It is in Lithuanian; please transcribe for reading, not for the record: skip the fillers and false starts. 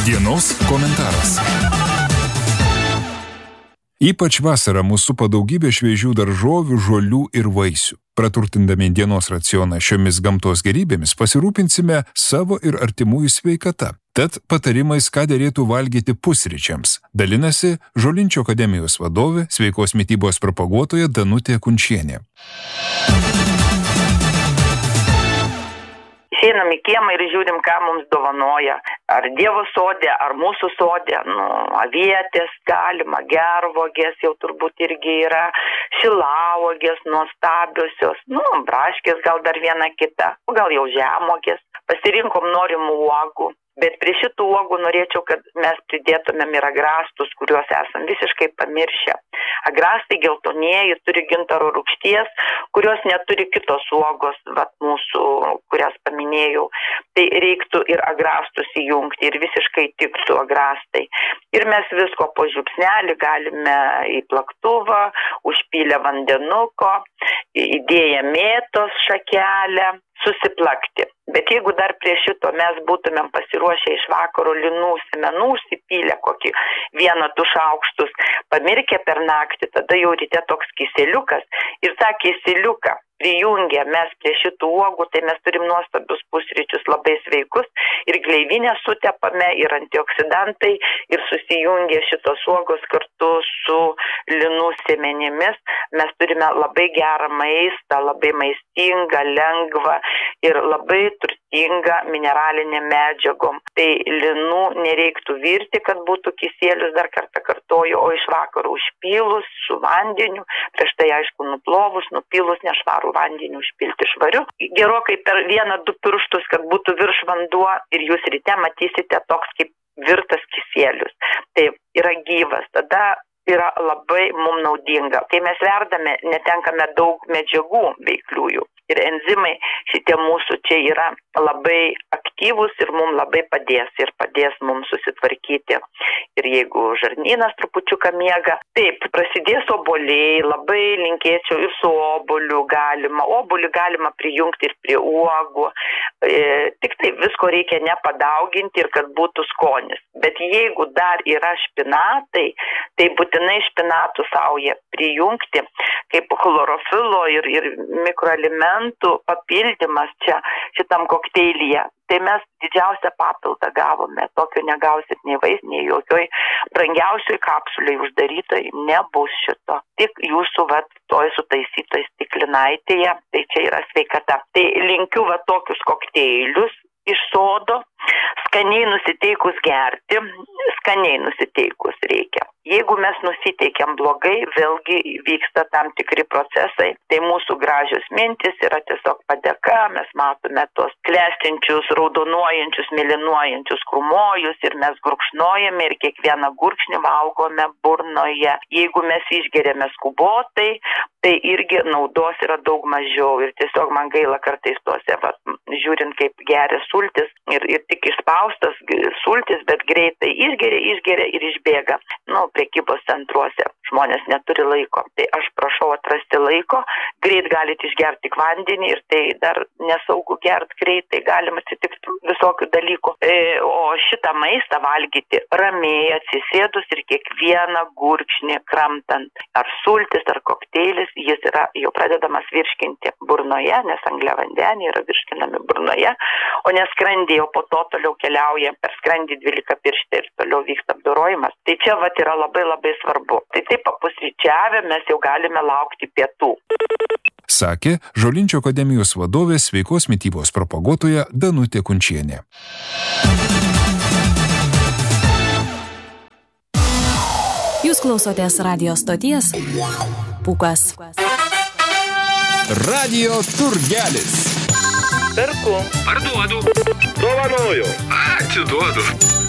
Dienos komentaras. Ypač vasarą mūsų supa daugybė šviežių daržovių, žolių ir vaisių. Praturtindami dienos racioną šiomis gamtos gerybėmis pasirūpinsime savo ir artimųjų sveikata. Tad patarimais, ką derėtų valgyti pusryčiams, dalinasi Žolinčių akademijos vadovė, sveikos mitybos propaguotoja Danutė Kunčienė. Einam į kiemą ir žiūrim, ką mums dovanoja. Ar Dievo sode, ar mūsų sode. Avietės galima, gervuogės jau turbūt irgi yra, šilauogės nuostabiosios, braškės gal dar viena kita, gal jau žemuogės. Pasirinkom norimų uogų. Bet prie šitų uogų norėčiau, kad mes pridėtumėm ir agrastus, kuriuos esam visiškai pamiršę. Agrastai geltonieji turi gintaro rūgšties, kurios neturi kitos uogos, mūsų, kurias paminėjau. Tai reiktų ir agrastus įjungti ir visiškai tiktų agrastai. Ir mes visko po žiupsnelį galime į plaktuvą, užpylę vandenuko, įdėję mėtos šakelę, susiplakti. Bet jeigu dar prie šito mes būtumėm pasiruošę iš vakaro linų semenų, užsipylę kokį 1-2 šaukštus, pamirkę per naktį, tada jau ryte toks kisieliukas. Ir tą kiseliuką prijungę mes prie šitų uogų, tai mes turim nuostabius pusryčius, labai sveikus, ir gleivinę sutepame, ir antioksidantai, ir susijungę šitos uogos kartu su linų semenimis. Mes turime labai gerą maistą, labai maistingą, lengvą ir labai turtingą mineralinę medžiagom. Tai linų nereiktų virti, kad būtų kisėlius, dar kartą kartoju, o iš vakaro užpylus su vandeniu, prieš tai aišku nuplovus, nupylus nešvarų vandenį užpilti švariu. Gerokai per 1-2 pirštus, kad būtų virš vanduo, ir jūs ryte matysite toks kaip virtas kisėlius. Tai yra gyvas, tada yra labai mum naudinga. Kai mes verdame, netenkame daug medžiagų veikliųjų. Ir enzimai šitie mūsų čia yra labai aktyvūs ir mums labai padės mums susitvarkyti. Ir jeigu žarnynas trupučiuką miega, taip, prasidės obuoliai, labai linkėčiau ir su obuoliu galima. Obuolių galima prijungti ir prie uogų. Tik tai visko reikia nepadauginti ir kad būtų skonis. Bet jeigu dar yra špinatai, tai būtinai špinatų saują prijungti kaip chlorofilo ir mikroelementų papildymas šitam kokteilyje. Tai mes didžiausią papildą gavome. Tokio negausit nei vaisių, nei jokioj brangiausioj kapsuliai uždarytoj nebus šito. Tik jūsų toj sutaisytoj stiklinaitėje, tai čia yra sveikata. Tai linkiu tokius kokteilius iš sodo, skaniai nusiteikus gerti, skaniai nusiteikus reikia. Jeigu mes nusiteikiam blogai, vėlgi vyksta tam tikri procesai. Tai mūsų gražios mintis yra tiesiog padėka, mes matome tos klestinčius, raudonuojančius, mėlynuojančius krūmojus ir mes gurkšnojame ir kiekvieną gurkšnį valgome burnoje. Jeigu mes išgeriame skubotai, tai irgi naudos yra daug mažiau ir tiesiog man gaila kartais tuose, žiūrint kaip geria sultis ir tik išspaustas sultis, bet greitai išgeria ir išbėga. Prekybos centruose žmonės neturi laiko. Tai aš prašau atrasti laiko, greit galite išgerti tik vandenį ir tai dar nesaugu gerti greitai, galima atsitikti visokių dalykų. O šitą maistą valgyti ramiai atsisėdus ir kiekvieną gurkšnį kramtant. Ar sultis, ar kokteilis, jis yra jau pradedamas virškinti burnoje, nes angliavandeniai yra virškinami burnoje, o ne skrandyje, o po to toliau keliauja per skrandį 12 pirštį ir toliau vyksta apdorojimas. Tai čia yra labai svarbu. Tai taip papusryčiavę mes jau galime laukti pietų. Sakė Žolinčių akademijos vadovė, sveikos mitybos propaguotoja Danutė Kunčienė. Jūs klausotės radijo stoties Pūkas. Radio turgelis. Perku. Parduodu. Dovanoju. Atiduodu.